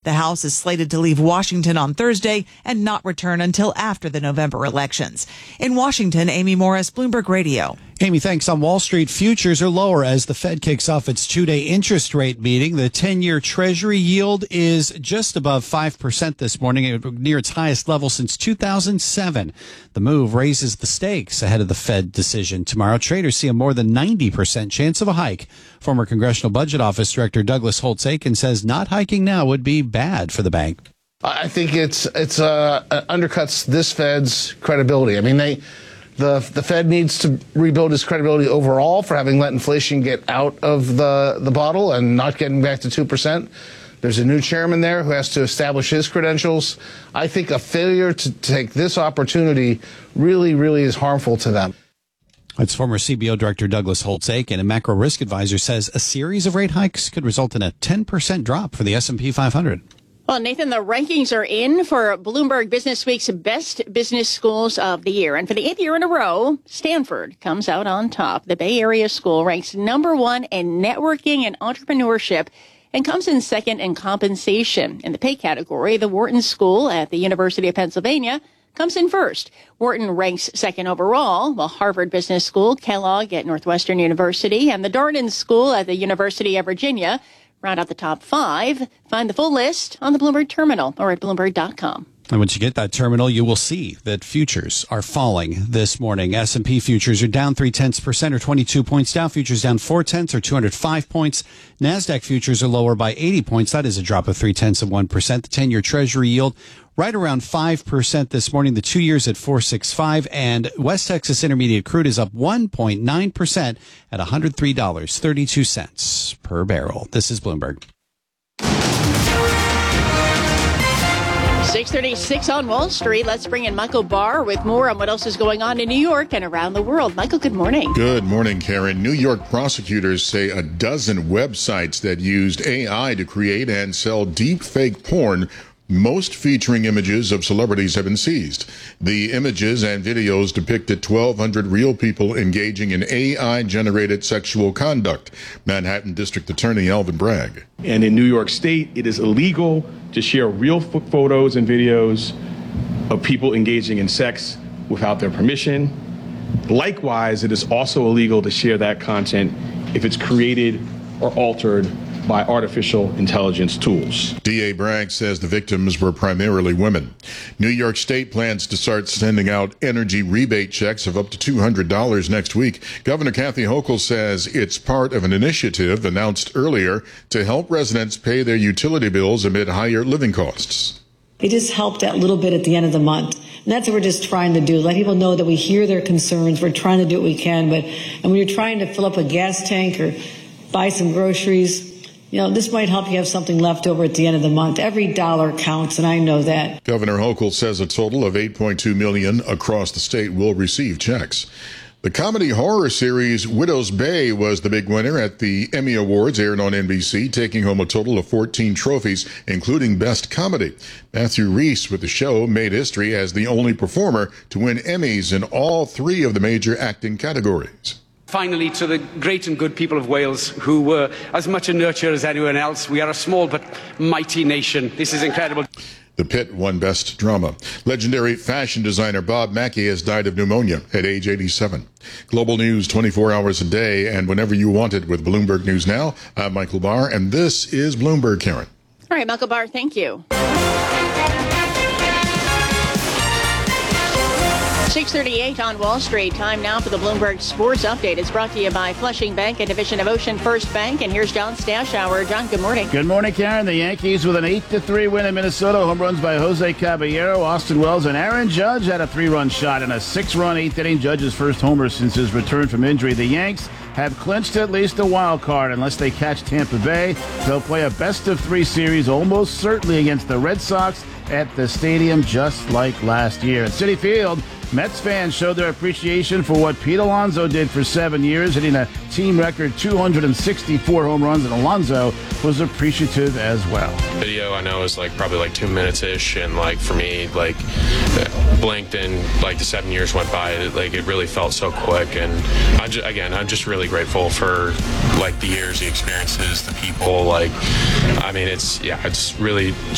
The House is slated to leave Washington on Thursday and not return until after the November elections. In Washington, Amy Morris, Bloomberg Radio. Amy, thanks. On Wall Street, futures are lower as the Fed kicks off its two-day interest rate meeting. The 10-year Treasury yield is just above 5% this morning, near its highest level since 2007. The move raises the stakes ahead of the Fed decision tomorrow. Traders see a more than 90% chance of a hike. Former Congressional Budget Office Director Douglas Holtz-Eakin says not hiking now would be bad for the bank. I think it undercuts this Fed's credibility. I mean, the Fed needs to rebuild its credibility overall for having let inflation get out of the bottle and not getting back to 2%. There's a new chairman there who has to establish his credentials. I think a failure to take this opportunity really, really is harmful to them. That's former CBO Director Douglas Holtz-Eakin, and macro risk advisor says a series of rate hikes could result in a 10% drop for the S&P 500. Well, Nathan, the rankings are in for Bloomberg Business Week's best business schools of the year. And for the 8th year in a row, Stanford comes out on top. The Bay Area school ranks #1 in networking and entrepreneurship and comes in second in compensation. In the pay category, the Wharton School at the University of Pennsylvania comes in first. Wharton ranks second overall, while Harvard Business School, Kellogg at Northwestern University, and the Darden School at the University of Virginia round out the top 5. Find the full list on the Bloomberg Terminal or at Bloomberg.com. And once you get that terminal, you will see that futures are falling this morning. S&P futures are down 0.3% or 22 points. Dow futures down 0.4 or 205 points. NASDAQ futures are lower by 80 points. That is a drop of 0.3%. The 10-year Treasury yield right around 5% this morning. The 2 years at 4.65, and West Texas Intermediate crude is up 1.9% at $103.32 per barrel. This is Bloomberg. 6:36 on Wall Street. Let's bring in Michael Barr with more on what else is going on in New York and around the world. Michael, good morning. Good morning, Karen. New York prosecutors say a dozen websites that used AI to create and sell deep fake porn, most featuring images of celebrities, have been seized. The images and videos depicted 1,200 real people engaging in AI-generated sexual conduct. Manhattan District Attorney Alvin Bragg. And in New York State, it is illegal to share real photos and videos of people engaging in sex without their permission. Likewise, it is also illegal to share that content if it's created or altered by artificial intelligence tools. DA Bragg says the victims were primarily women. New York State plans to start sending out energy rebate checks of up to $200 next week. Governor Kathy Hochul says it's part of an initiative announced earlier to help residents pay their utility bills amid higher living costs. It just helped that little bit at the end of the month. And that's what we're just trying to do. Let people know that we hear their concerns. We're trying to do what we can. And when you're trying to fill up a gas tank or buy some groceries, this might help you have something left over at the end of the month. Every dollar counts, and I know that. Governor Hochul says a total of 8.2 million across the state will receive checks. The comedy horror series Widow's Bay was the big winner at the Emmy Awards, aired on NBC, taking home a total of 14 trophies, including Best Comedy. Matthew Rhys with the show made history as the only performer to win Emmys in all 3 of the major acting categories. Finally, to the great and good people of Wales, who were as much a nurture as anyone else. We are a small but mighty nation. This is incredible. The Pit won Best Drama. Legendary fashion designer Bob Mackie has died of pneumonia at age 87. Global news 24 hours a day and whenever you want it with Bloomberg News Now. I'm Michael Barr, and this is Bloomberg, Karen. All right, Michael Barr, thank you. 6:38 on Wall Street. Time now for the Bloomberg Sports Update. It's brought to you by Flushing Bank, a division of Ocean First Bank. And here's John Stashower. John, good morning. Good morning, Karen. The Yankees with an 8-3 win in Minnesota. Home runs by Jose Caballero, Austin Wells, and Aaron Judge had a 3-run shot and a 6-run 8th inning. Judge's first homer since his return from injury. The Yanks have clinched at least a wild card unless they catch Tampa Bay. They'll play a best-of-3 series almost certainly against the Red Sox at the stadium just like last year. At Citi Field, Mets fans showed their appreciation for what Pete Alonso did for 7 years, hitting a team record 264 home runs, and Alonso was appreciative as well. Video I know is probably 2 minutes-ish, and for me, blinked and the 7 years went by. It really felt so quick, and I'm just really grateful for the years, the experiences, the people. It's really